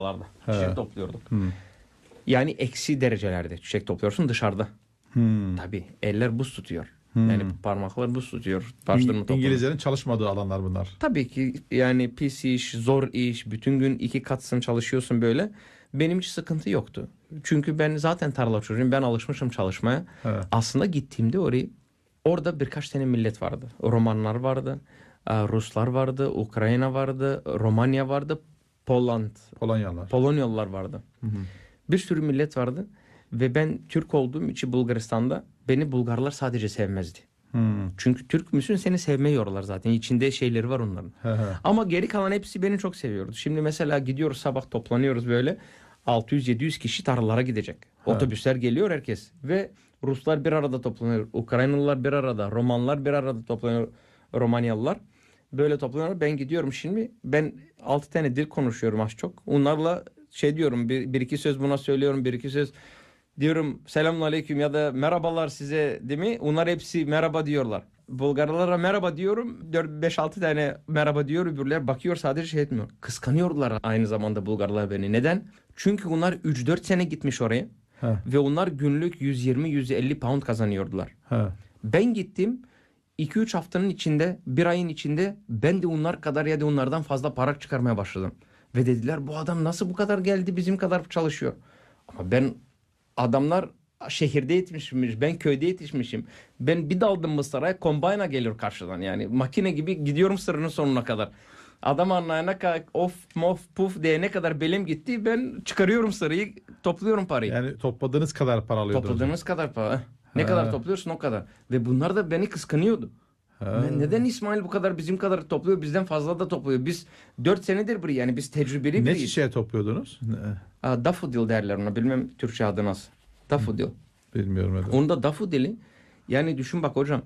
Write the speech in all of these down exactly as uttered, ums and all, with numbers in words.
çiçek topluyorduk. Hmm. Yani eksi derecelerde çiçek topluyorsun dışarıda. Hmm. Tabii eller buz tutuyor. Hmm. Yani parmaklar buz tutuyor. İng- İngilizlerin çalışmadığı alanlar bunlar. Tabii ki yani pis iş, zor iş, bütün gün iki katsın çalışıyorsun böyle. Benim hiç sıkıntı yoktu. Çünkü ben zaten tarla çocuğuyum. Ben alışmışım çalışmaya. Evet. Aslında gittiğimde orayı orada birkaç tane millet vardı. Romanlar vardı, Ruslar vardı, Ukrayna vardı, Romanya vardı, Poland, Polonyalılar. Polonyalılar vardı. Hı hı. Bir sürü millet vardı ve ben Türk olduğum için Bulgaristan'da beni Bulgarlar sadece sevmezdi. Hmm. Çünkü Türk müsün seni sevmiyorlar zaten. İçinde şeyleri var onların. He he. Ama geri kalan hepsi beni çok seviyordu. Şimdi mesela gidiyoruz sabah toplanıyoruz böyle. altı yüz yedi yüz kişi tarlalara gidecek. He. Otobüsler geliyor herkes. Ve Ruslar bir arada toplanıyor. Ukraynalılar bir arada. Romanlar bir arada toplanıyor. Romanyalılar. Böyle toplanıyor. Ben gidiyorum şimdi. Ben altı tane dil konuşuyorum az çok. Onlarla şey diyorum. Bir, bir iki söz buna söylüyorum. Bir iki söz diyorum selamünaleyküm ya da merhabalar size değil mi? Onlar hepsi merhaba diyorlar. Bulgarlara merhaba diyorum. dört beş altı tane merhaba diyor. Öbürler bakıyor sadece şey etmiyor. Kıskanıyorlar aynı zamanda Bulgarlar beni. Neden? Çünkü onlar üç dört sene gitmiş oraya. He. Ve onlar günlük yüz yirmi yüz elli pound kazanıyordular. He. Ben gittim. iki üç haftanın içinde, bir ayın içinde ben de onlar kadar ya da onlardan fazla para çıkarmaya başladım. Ve dediler bu adam nasıl bu kadar geldi bizim kadar çalışıyor. Ama ben adamlar şehirde yetişmiş, ben köyde yetişmişim. Ben bir daldım Mısır'a, kombayna geliyor karşıdan yani. Makine gibi gidiyorum sırrının sonuna kadar. Adam anlayana kadar of mof puf diyene kadar belim gitti. Ben çıkarıyorum sırayı, topluyorum parayı. Yani topladığınız kadar para alıyordunuz. Topladığınız kadar para. Ne Ha. kadar topluyorsun o kadar. Ve bunlar da beni kıskanıyordu. Ha. Ne- Neden İsmail bu kadar bizim kadar topluyor, bizden fazla da topluyor. Biz dört senedir buraya yani biz tecrübeli Ne biriyiz. çiçeği topluyordunuz? Ne? Aa, dafodil derler ona. Bilmem Türkçe adı nasıl. Dafodil. Bilmiyorum. Evet. Onda dafodili yani düşün bak hocam.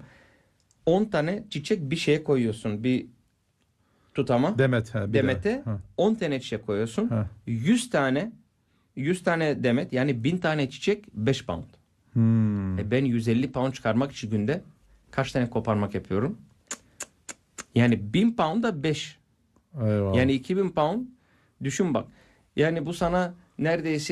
on tane çiçek bir şeye koyuyorsun. Bir tutama. Demet. He, bir Demete Ha. on tane çiçek koyuyorsun. Ha. yüz tane yüz tane demet yani bin tane çiçek beş pound. Hmm. E ben yüz elli pound çıkarmak için günde kaç tane koparmak yapıyorum? Yani bin pound'a beş. Eyvallah. Yani iki bin pound. Düşün bak. Yani bu sana neredeyse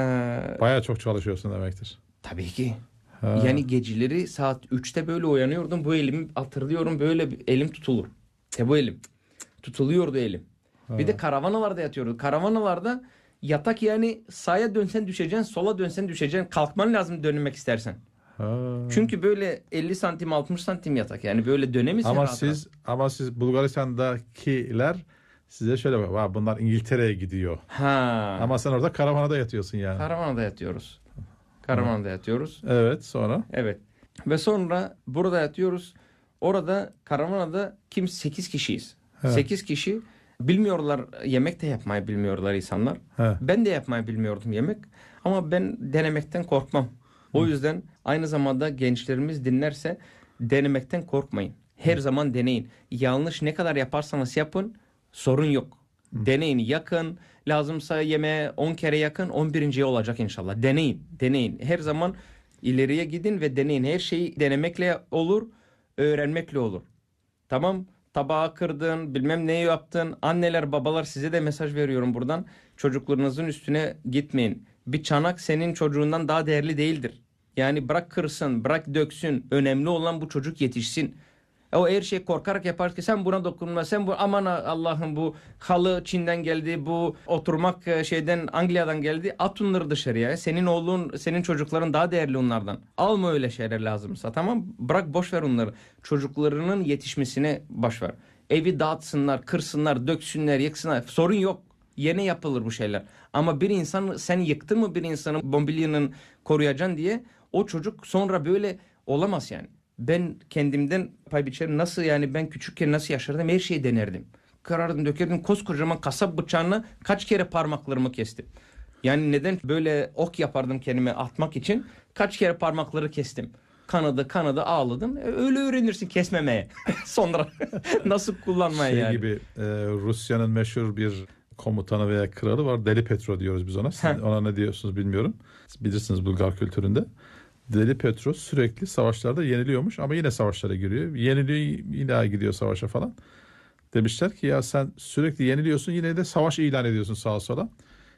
e, Bayağı çok çalışıyorsun demektir. tabii ki. Ha. Yani geceleri saat üçte böyle uyanıyordum. Bu elimi hatırlıyorum böyle bir elim tutulur. E bu elim. Tutuluyordu elim. Ha. Bir de karavanalarda yatıyordu. Karavanalarda yatak yani sağa dönsen düşeceksin, sola dönsen düşeceksin. Kalkman lazım dönmek istersen. Ha. Çünkü böyle elli santim altmış santim yatak yani böyle dönemezsin Ama rahat siz ama siz Bulgaristan'dakiler size şöyle bak. "Vay, bunlar İngiltere'ye gidiyor." rahat. Ha. Ama sen orada karavanada yatıyorsun yani. Karavanada yatıyoruz. Karavanada yatıyoruz. Evet, sonra. Evet. Ve sonra burada yatıyoruz. Orada karavanada kim sekiz kişiyiz. He. sekiz kişi bilmiyorlar yemek de yapmayı bilmiyorlar insanlar. He. Ben de yapmayı bilmiyordum yemek. Ama ben denemekten korkmam. O yüzden aynı zamanda gençlerimiz dinlerse denemekten korkmayın. Her zaman deneyin. Yanlış ne kadar yaparsanız yapın sorun yok. Deneyin yakın. Lazımsa yemeğe on kere yakın on birinciye olacak inşallah. Deneyin. Deneyin. Her zaman ileriye gidin ve deneyin. Her şeyi denemekle olur. Öğrenmekle olur. Tamam. Tabağı kırdın, bilmem ne yaptın. Anneler, babalar size de mesaj veriyorum buradan. Çocuklarınızın üstüne gitmeyin. Bir çanak senin çocuğundan daha değerli değildir. Yani bırak kırsın, bırak döksün. Önemli olan bu çocuk yetişsin. O her şey korkarak yapar ki sen buna dokunma. Sen bu aman Allah'ım bu halı Çin'den geldi. Bu oturmak şeyden Anglia'dan geldi. At onları dışarıya. Senin oğlun, senin çocukların daha değerli onlardan. Alma öyle şeyler lazımsa tamam. Bırak boş ver onları. Çocuklarının yetişmesine boş ver. Evi dağıtsınlar, kırsınlar, döksünler, yıksınlar. Sorun yok. Yeni yapılır bu şeyler. Ama bir insan sen yıktın mı bir insanın mobilyanın koruyacaksın diye o çocuk sonra böyle olamaz yani. Ben kendimden pay biçerim. Nasıl yani ben küçükken nasıl yaşardım her şeyi denerdim. Kırardım dökerdim koskocaman kasap bıçağına kaç kere parmaklarımı kestim. Yani neden böyle ok yapardım kendime atmak için kaç kere parmakları kestim. Kanadı kanadı ağladım. Öyle öğrenirsin kesmemeye. Sonra nasıl kullanmaya Şey yani. gibi e, Rusya'nın meşhur bir komutanı veya kralı var. Deli Petro diyoruz biz ona. Siz ona ne diyorsunuz bilmiyorum. Bilirsiniz Bulgar kültüründe. Deli Petro sürekli savaşlarda yeniliyormuş ama yine savaşlara giriyor. Yeniliyor yine gidiyor savaşa falan. Demişler ki ya sen sürekli yeniliyorsun yine de savaş ilan ediyorsun sağa sola.